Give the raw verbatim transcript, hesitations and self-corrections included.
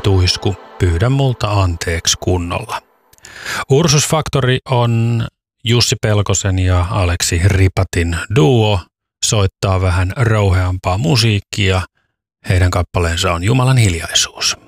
tuisku Pyydä multa anteeksi kunnolla. Ursus Factory on Jussi Pelkosen ja Aleksi Ripatin duo, soittaa vähän rouheampaa musiikkia. Heidän kappaleensa on Jumalan hiljaisuus.